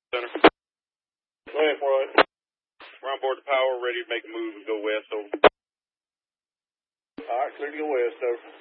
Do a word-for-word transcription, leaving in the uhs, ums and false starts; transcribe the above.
Center. Go ahead, Roy. We're on board the power, ready to make a move and go west, over. All right, clear to go west, over.